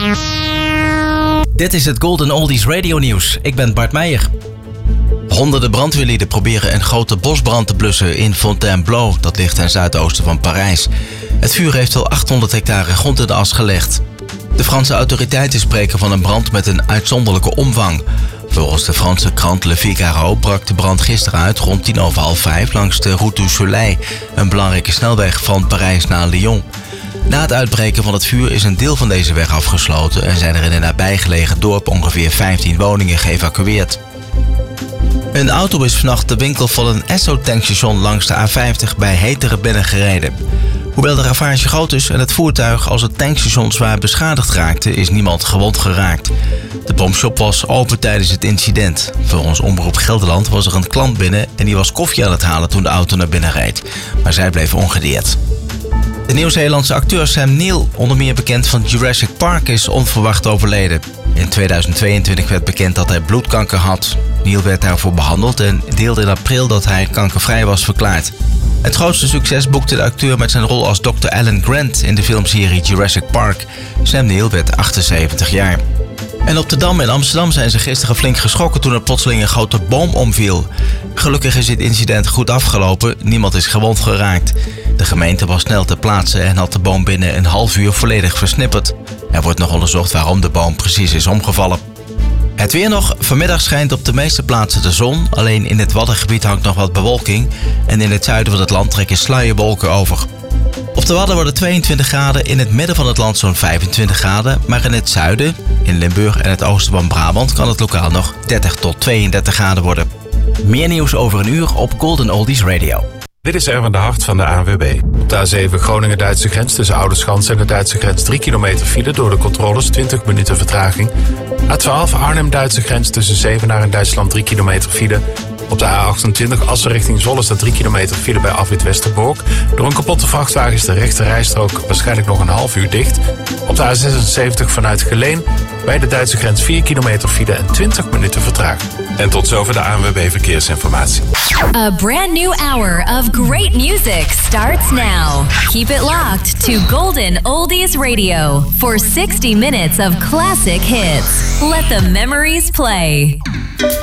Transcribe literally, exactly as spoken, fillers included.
Dit is het Golden Oldies Radio Nieuws. Ik ben Bart Meijer. Honderden brandweerlieden proberen een grote bosbrand te blussen in Fontainebleau. Dat ligt ten zuidoosten van Parijs. Het vuur heeft al achthonderd hectare grond in de as gelegd. De Franse autoriteiten spreken van een brand met een uitzonderlijke omvang. Volgens de Franse krant Le Figaro brak de brand gisteren uit rond tien over half vijf langs de Route du Soleil, een belangrijke snelweg van Parijs naar Lyon. Na het uitbreken van het vuur is een deel van deze weg afgesloten en zijn er in een nabijgelegen dorp ongeveer vijftien woningen geëvacueerd. Een auto is vannacht de winkel van een Esso-tankstation langs de A vijftig bij Heteren binnengereden. Hoewel de ravage groot is en het voertuig als het tankstation zwaar beschadigd raakte, is niemand gewond geraakt. De pompshop was open tijdens het incident. Volgens Omroep Gelderland was er een klant binnen en die was koffie aan het halen toen de auto naar binnen reed. Maar zij bleef ongedeerd. De Nieuw-Zeelandse acteur Sam Neill, onder meer bekend van Jurassic Park, is onverwacht overleden. In tweeduizend tweeëntwintig werd bekend dat hij bloedkanker had. Neill werd daarvoor behandeld en deelde in april dat hij kankervrij was verklaard. Het grootste succes boekte de acteur met zijn rol als dokter Alan Grant in de filmserie Jurassic Park. Sam Neill werd achtenzeventig jaar. En op de Dam in Amsterdam zijn ze gisteren flink geschrokken toen er plotseling een grote boom omviel. Gelukkig is dit incident goed afgelopen, niemand is gewond geraakt. De gemeente was snel ter plaatse en had de boom binnen een half uur volledig versnipperd. Er wordt nog onderzocht waarom de boom precies is omgevallen. Het weer nog. Vanmiddag schijnt op de meeste plaatsen de zon. Alleen in het Waddengebied hangt nog wat bewolking. En in het zuiden van het land trekken sluierwolken over. Op de Wadden worden tweeëntwintig graden, in het midden van het land zo'n vijfentwintig graden. Maar in het zuiden, in Limburg en het oosten van Brabant, kan het lokaal nog dertig tot tweeëndertig graden worden. Meer nieuws over een uur op Golden Oldies Radio. Dit is Erwin de Hart van de A N W B. Op de A zeven Groningen-Duitse grens tussen Oudeschans en de Duitse grens drie kilometer file door de controles, twintig minuten vertraging. A twaalf Arnhem-Duitse grens tussen Zevenaar en Duitsland drie kilometer file. Op de A achtentwintig Assen richting Zwolle staat drie kilometer file bij afrit Westerbork. Door een kapotte vrachtwagen is de rechte rijstrook waarschijnlijk nog een half uur dicht. Op de A zesenzeventig vanuit Geleen bij de Duitse grens vier kilometer file en twintig minuten vertraging. En tot zover de A N W B Verkeersinformatie. A brand new hour of great music starts now. Keep it locked to Golden Oldies Radio for sixty minutes of classic hits. Let the memories play.